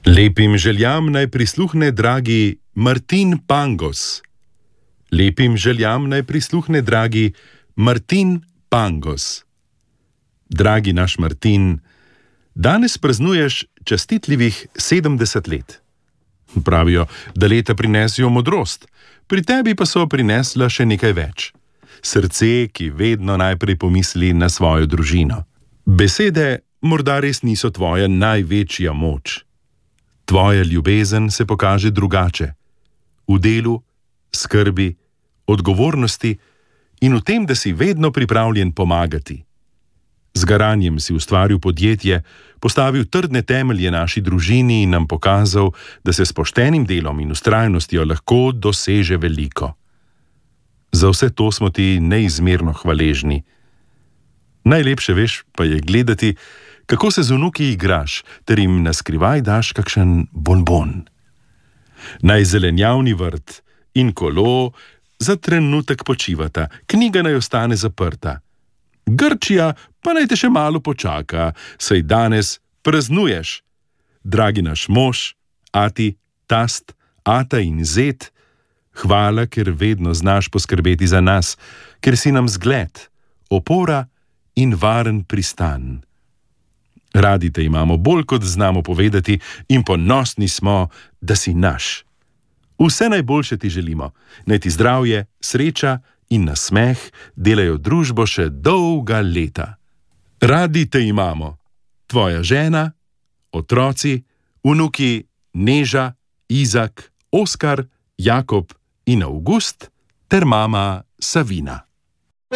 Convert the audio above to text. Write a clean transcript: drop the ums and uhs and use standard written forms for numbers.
Lepim željam naj prisluhne dragi Martin Pangos. Lepim željam naj prisluhne dragi Martin Pangos. Dragi naš Martin, danes praznuješ častitljivih 70 let. Pravijo, da leta prinesijo modrost, pri tebi pa so prinesla še nekaj več. Srce, ki vedno najprej pomisli na svojo družino. Besede morda res niso tvoja največja moč. Tvoja ljubezen se pokaže drugače. V delu, skrbi, odgovornosti in v tem, da si vedno pripravljen pomagati. Z garanjem si ustvaril podjetje, postavil trdne temelje naši družini in nam pokazal, da se s poštenim delom in vztrajnostjo lahko doseže veliko. Za vse to smo ti neizmerno hvaležni. Najlepše veš pa je gledati, kako se z vnuki igraš, ter jim na skrivaj daš kakšen bonbon. Naj zelenjavni vrt in kolo za trenutek počivata, knjiga naj ostane zaprta. Grčija pa naj te še malo počaka, saj danes praznuješ. Dragi naš mož, ati, tast, ata in zet, hvala, ker vedno znaš poskrbeti za nas, ker si nam zgled, opora in varen pristan. Radi te imamo bolj, kot znamo povedati, in ponosni smo, da si naš. Vse najboljše ti želimo, naj ti zdravje, sreča in nasmeh delajo družbo še dolga leta. Radi te imamo, tvoja žena, otroci, vnuki Neža, Izak, Oskar, Jakob in Avgust ter mama Savina.